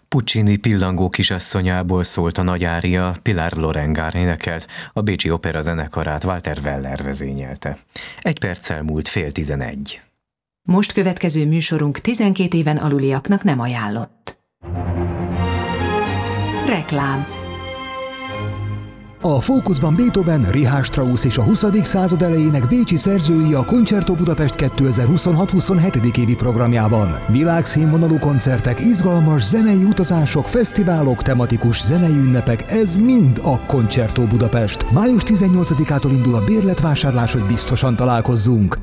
Puccini Pillangó kisasszonyából szólt a nagy ária, Pilar Lorengár énekelt, a Bécsi Opera zenekarát Walter Weller vezényelte. 1 perccel múlt 10:30. Most következő műsorunk 12 éven aluliaknak nem ajánlott. Reklám. A fókuszban Beethoven, Richard Strauss és a 20. század elejének bécsi szerzői a Concerto Budapest 2026-27. évi programjában. Világszínvonalú koncertek, izgalmas zenei utazások, fesztiválok, tematikus zenei ünnepek, ez mind a Concerto Budapest. Május 18-ától indul a bérletvásárlás, hogy biztosan találkozzunk.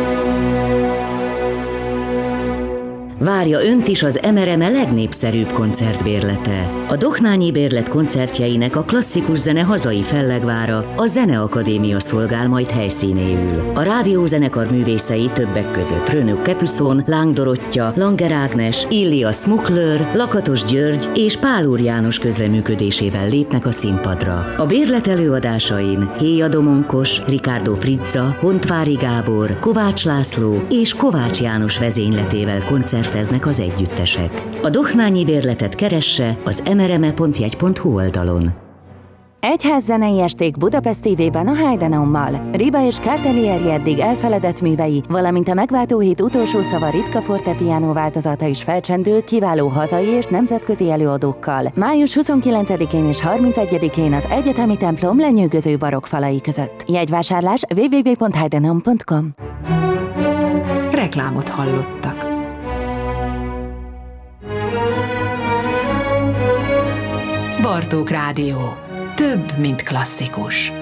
Várja önt is az MRME legnépszerűbb koncertbérlete. A Dohnányi Bérlet koncertjeinek a klasszikus zene hazai fellegvára, a Zeneakadémia szolgál majd helyszínéül. A rádiózenekar művészei többek között Renaud Capuçon, Láng Dorottya, Langer Ágnes, Illia Smukler, Lakatos György és Pál Úr János közreműködésével lépnek a színpadra. A bérlet előadásain Héja Domonkos, Ricardo Frizza, Hontvári Gábor, Kovács László és Kovács János vezényletével koncerteznek az együttesek. A Dohnányi Bérletet keresse az mrme.jegy.hu oldalon. Egyház zenei esték Budapest TV-ben a Heidenommal. Riba és Cartelieri eddig elfeledett művei, valamint a megváltó hét utolsó szava ritka fortepiano változata is felcsendül kiváló hazai és nemzetközi előadókkal. Május 29-én és 31-én az Egyetemi templom lenyűgöző barokk falai között. Jegyvásárlás www.heidenom.com. Reklámot hallottak. Bartók Rádió. Több, mint klasszikus.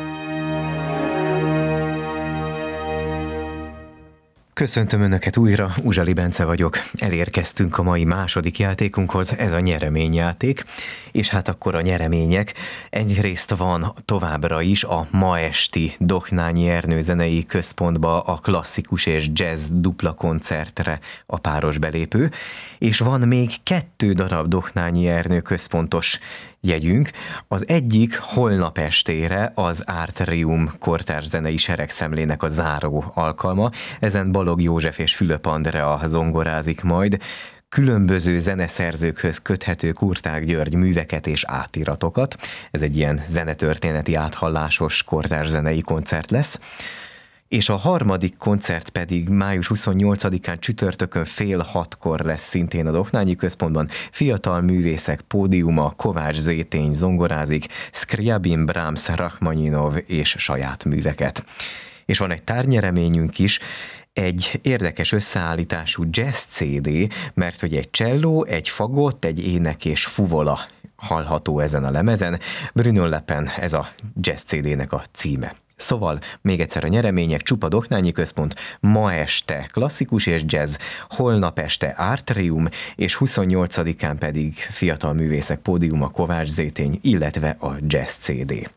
Köszöntöm Önöket újra, Uzsali Bence vagyok. Elérkeztünk a mai második játékunkhoz, ez a nyereményjáték, és hát akkor a nyeremények. Egyrészt van továbbra is a ma esti Dohnányi Ernő Zenei Központba a klasszikus és jazz dupla koncertre a páros belépő, és van még 2 darab Dohnányi Ernő Központos jegyünk. Az egyik holnap estére az Artrium kortárs zenei seregszemlének a záró alkalma. Ezen Balog József és Fülöp Andrea zongorázik majd. Különböző zeneszerzőkhöz köthető Kurták György műveket és átiratokat. Ez egy ilyen zenetörténeti áthallásos kortárs zenei koncert lesz. És a harmadik koncert pedig május 28-án csütörtökön 5:30 lesz szintén a Dohnányi Központban. Fiatal művészek pódiuma, Kovács Zétény zongorázik, Scriabin, Brahms, Rachmaninov és saját műveket. És van egy tárgynyereményünk is, egy érdekes összeállítású jazz CD, mert hogy egy cselló, egy fagott, egy ének és fuvola hallható ezen a lemezen. Bruno Le Pen, ez a jazz CD-nek a címe. Szóval még egyszer a nyeremények: csupa Dohnányi Központ, ma este klasszikus és jazz, holnap este Artrium, és 28-án pedig fiatal művészek pódiuma, Kovács Zétény, illetve a jazz CD.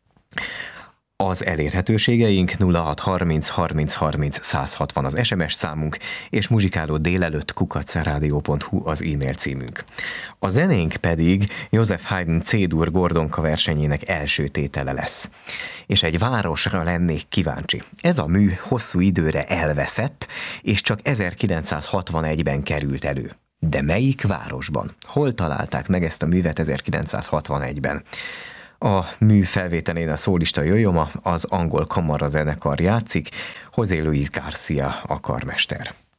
Az elérhetőségeink 0630 30 30 160 az SMS számunk, és muzsikáló délelőtt @radio.hu az e-mail címünk. A zenénk pedig Joseph Haydn C-dur Gordonka versenyének első tétele lesz. És egy városra lennék kíváncsi. Ez a mű hosszú időre elveszett, és csak 1961-ben került elő. De melyik városban? Hol találták meg ezt a művet 1961-ben? A mű felvételén a szólista Jojoma, az angol kamarazenekar játszik, José Luis García a karmester.